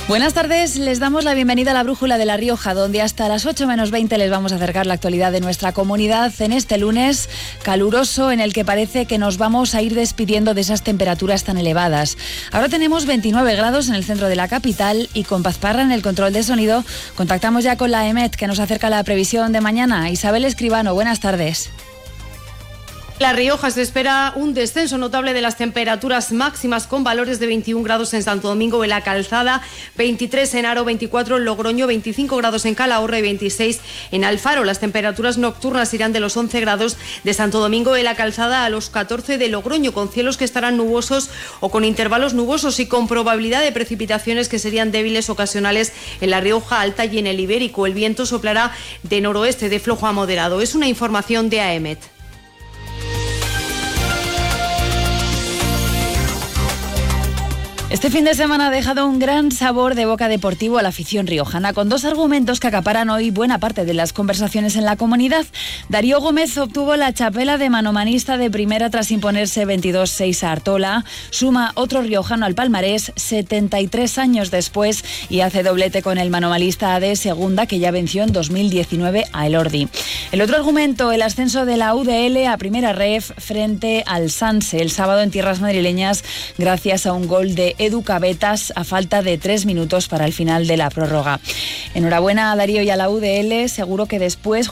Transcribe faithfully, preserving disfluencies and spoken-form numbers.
Buenas tardes, les damos la bienvenida a la Brújula de La Rioja, donde hasta las ocho menos veinte les vamos a acercar la actualidad de nuestra comunidad en este lunes caluroso en el que parece que nos vamos a ir despidiendo de esas temperaturas tan elevadas. Ahora tenemos veintinueve grados en el centro de la capital y con Paz Parra en el control de sonido contactamos ya con la EMET que nos acerca la previsión de mañana. Isabel Escribano, buenas tardes. La Rioja se espera un descenso notable de las temperaturas máximas con valores de veintiún grados en Santo Domingo de la Calzada, veintitrés en Haro, veinticuatro en Logroño, veinticinco grados en Calahorra y veintiséis en Alfaro. Las temperaturas nocturnas irán de los once grados de Santo Domingo de la Calzada a los catorce de Logroño, con cielos que estarán nubosos o con intervalos nubosos y con probabilidad de precipitaciones que serían débiles ocasionales en la Rioja Alta y en el Ibérico. El viento soplará de noroeste de flojo a moderado. Es una información de AEMET. Este fin de semana ha dejado un gran sabor de boca deportivo a la afición riojana, con dos argumentos que acaparan hoy buena parte de las conversaciones en la comunidad. Darío Gómez obtuvo la chapela de manomanista de primera tras imponerse veintidós seis a Artola. Suma otro riojano al palmarés setenta y tres años después y hace doblete con el manomanista de segunda que ya venció en dos mil diecinueve a Elordi. El otro argumento, el ascenso de la U D L a primera ref frente al Sanse el sábado en tierras madrileñas gracias a un gol de Edu Cabetas a falta de tres minutos para el final de la prórroga. Enhorabuena a Darío y a la U D L, seguro que después